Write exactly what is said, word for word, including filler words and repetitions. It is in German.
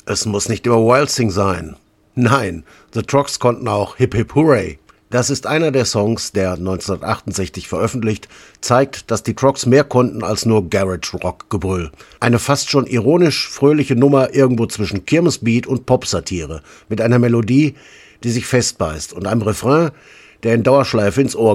Es muss nicht immer Waltzing sein. Nein, The Troggs konnten auch Hip Hip Hooray. Das ist einer der Songs, der neunzehnhundertachtundsechzig veröffentlicht, zeigt, dass die Troggs mehr konnten als nur Garage-Rock-Gebrüll. Eine fast schon ironisch fröhliche Nummer irgendwo zwischen Kirmesbeat und Popsatire, mit einer Melodie, die sich festbeißt und einem Refrain, der in Dauerschleife ins Ohr